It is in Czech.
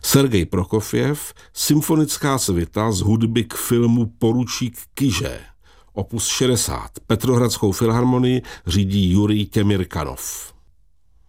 Sergej Prokofjev, symfonická svita z hudby k filmu Poručík Kyže. Opus 60. Petrohradskou filharmonii řídí Jurij Těmirkanov.